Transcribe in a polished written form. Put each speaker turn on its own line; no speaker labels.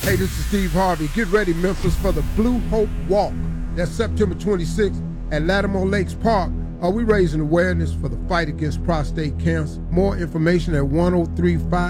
Hey, this is Steve Harvey. Get ready, Memphis, for the Blue Hope Walk. That's September 26th at Lattimore Lakes Park. Are we raising awareness for the fight against prostate cancer? More information at 1035